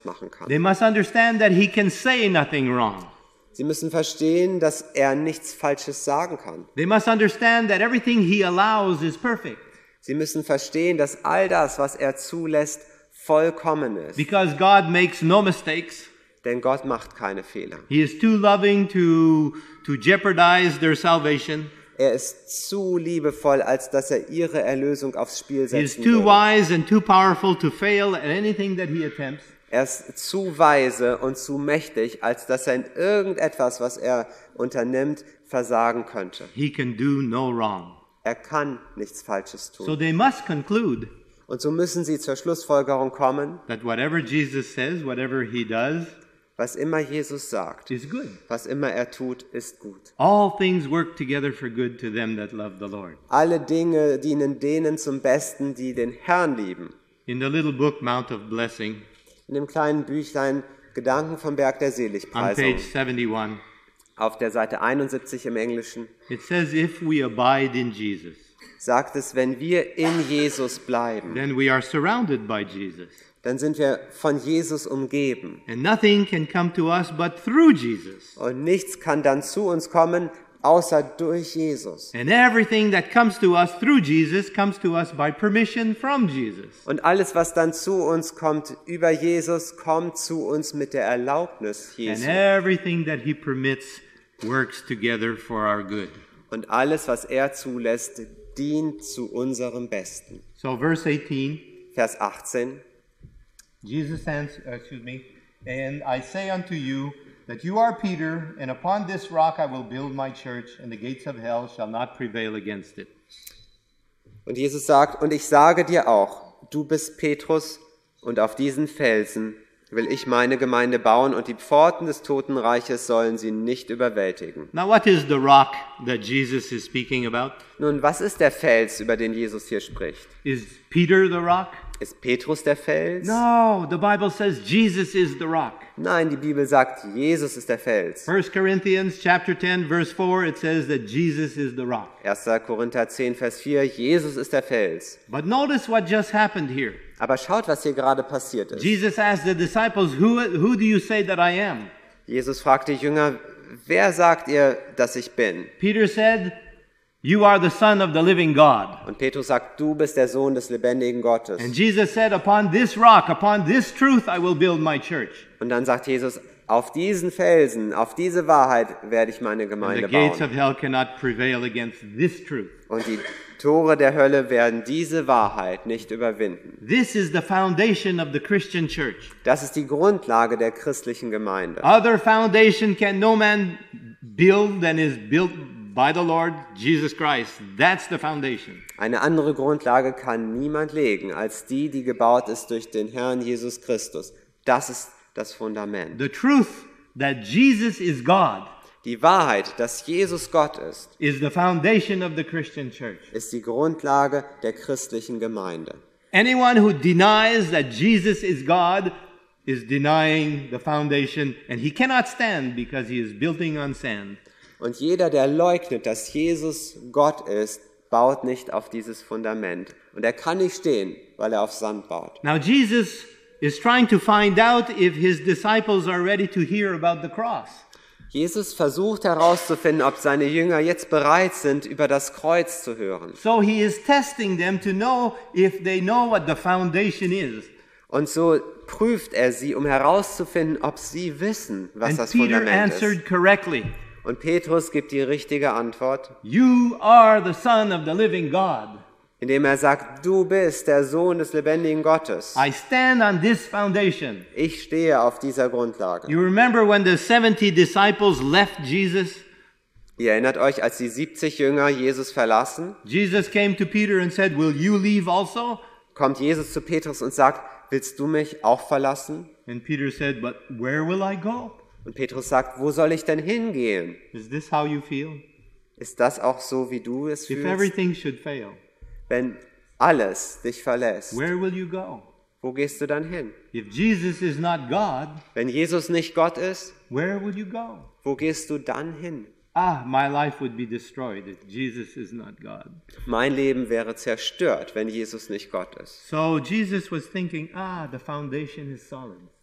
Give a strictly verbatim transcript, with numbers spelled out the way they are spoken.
machen kann. They must understand that he can say nothing wrong. Sie müssen verstehen, dass er nichts Falsches sagen kann. They must understand that everything he allows is perfect. Sie müssen verstehen, dass all das, was er zulässt, vollkommen ist. Because God makes no mistakes. Denn Gott macht keine Fehler. He is too loving to, to jeopardize their salvation. Er ist zu liebevoll, als dass er ihre Erlösung aufs Spiel He is setzen too würde. wise and too powerful to fail at anything that he attempts. Er ist zu weise und zu mächtig, als dass er in irgendetwas, was er unternimmt, versagen könnte. He can do no wrong. Er kann nichts Falsches So tun. they must conclude Und so müssen sie zur Schlussfolgerung kommen, that whatever Jesus says, whatever he does, was immer Jesus sagt, is good. was immer er tut, ist gut. All things work together for good to them that love the Lord. Alle Dinge dienen denen zum Besten, die den Herrn lieben. In the little book Mount of Blessing, In dem kleinen Büchlein Gedanken vom Berg der on Seligpreisung, page seventy-one, auf der Seite einundsiebzig im Englischen, it says, if we abide in Jesus, sagt es, wenn wir in Jesus bleiben, then we are surrounded by Jesus. dann sind wir von Jesus umgeben. And nothing can come to us but through Jesus. Und nichts kann dann zu uns kommen, außer durch Jesus. And everything that comes to us through Jesus comes to us by permission from Jesus. Und alles, was dann zu uns kommt über Jesus, kommt zu uns mit der Erlaubnis And Jesu. everything that he permits works together for our good. Und alles, was er zulässt, dient zu unserem Besten. So verse eighteen, Vers achtzehn. Jesus answered, excuse me, and I say unto you that you are Peter, and upon this rock I will build my church, and the gates of hell shall not prevail against it. Und Jesus sagt, und ich sage dir auch, du bist Petrus, und auf diesen Felsen will ich meine Gemeinde bauen, und die Pforten des Totenreiches sollen sie nicht überwältigen. Now what is the rock that Jesus is speaking about? Nun, was ist der Fels, über den Jesus hier spricht? Is Peter the rock? Ist Petrus der Fels? No, the Bible says Jesus is the rock. Nein, die Bibel sagt, Jesus ist der Fels. First Corinthians chapter ten verse four, it says that Jesus is the rock. erster Korinther zehn, Vers vier, Jesus ist der Fels. But notice what just happened here. Aber schaut, was hier gerade passiert ist. Jesus asked the disciples, who, who do you say that I am? Jesus fragt die Jünger, wer sagt ihr, dass ich bin? Peter said, you are the Son of the living God. Und Petrus sagt, du bist der Sohn des lebendigen Gottes. And Jesus said, upon this rock, upon this truth, I will build my church. Und dann sagt Jesus, auf diesen Felsen, auf diese Wahrheit werde ich meine And the Gemeinde gates bauen. of hell cannot prevail against this truth. Und die Tore der Hölle werden diese Wahrheit nicht überwinden. This is the foundation of the Christian church. Das ist die Grundlage der christlichen Gemeinde. Other foundation can no man build than is built by the Lord Jesus Christ. That's the foundation. Eine andere Grundlage kann niemand legen, als die, die gebaut ist durch den Herrn Jesus Christus. Das ist das Fundament. The truth that Jesus is God Die Wahrheit, dass Jesus Gott ist, is the foundation of the Christian church. ist die Grundlage der christlichen Gemeinde. Anyone who denies that Jesus is God is denying the foundation, and he cannot stand because he is building on sand. Und jeder, der leugnet, dass Jesus Gott ist, baut nicht auf dieses Fundament. Und er kann nicht stehen, weil er auf Sand baut. Now Jesus is trying to find out if his disciples are ready to hear about the cross. Jesus versucht herauszufinden, ob seine Jünger jetzt bereit sind, über das Kreuz zu hören. So he is testing them to know if they know what the foundation is. Und so prüft er sie, um herauszufinden, ob sie wissen, was And das Peter Fundament ist. answered correctly. Und Petrus gibt die richtige Antwort, You are the Son of the living God. indem er sagt, du bist der Sohn des lebendigen Gottes. I stand on this foundation. Ich stehe auf dieser Grundlage. You remember when the seventy disciples left Jesus? Ihr erinnert euch, als die siebzig Jünger Jesus verlassen, Jesus came to Peter and said, will you leave also? kommt Jesus zu Petrus und sagt, willst du mich auch verlassen? And Peter said, but where will I go? Und Petrus sagt, wo soll ich denn hingehen? Is this how you feel? Ist das auch so, wie du es If fühlst? everything should fail, Wenn alles dich verlässt, where will you go? wo gehst du dann hin? If Jesus is not God, Wenn Jesus nicht Gott ist, where will you go? wo gehst du dann hin? Ah, my life would be destroyed if Jesus is not God. Mein Leben wäre zerstört, wenn Jesus nicht Gott ist. So Jesus was thinking, ah, the foundation is solid.